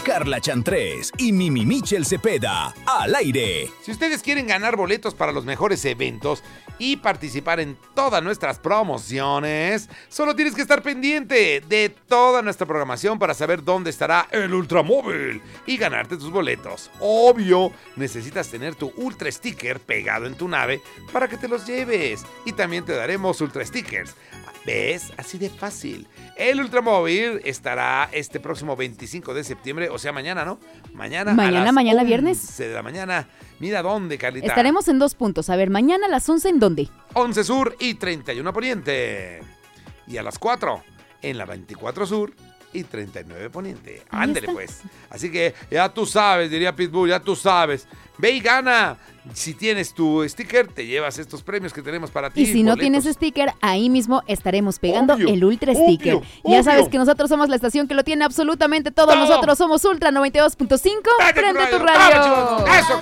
Carla Chantrés y Mimi Michel Cepeda, al aire. Si ustedes quieren ganar boletos para los mejores eventos y participar en todas nuestras promociones, solo tienes que estar pendiente de toda nuestra programación para saber dónde estará el Ultramóvil y ganarte tus boletos. Obvio, necesitas tener tu Ultra Sticker pegado en tu nave para que te los lleves. Y también te daremos Ultra Stickers. ¿Ves? Así de fácil. El Ultramóvil estará este próximo 25 de septiembre, o sea, mañana, ¿no? Mañana viernes. 11 de la mañana. Mira dónde, Carlita. Estaremos en 2 puntos. A ver, mañana a las 11, ¿en dónde? 11 Sur y 31 Poniente. Y a las 4 en la 24 Sur y 39 Poniente. Ándele, pues. Así que ya tú sabes, diría Pitbull, ya tú sabes. Ve y gana. Si tienes tu sticker, te llevas estos premios que tenemos para ti. Y si no tienes sticker, ahí mismo estaremos pegando el Ultra Sticker. Ya sabes que nosotros somos la estación que lo tiene absolutamente todo. Nosotros somos Ultra 92.5. Prende tu radio. ¡Eso!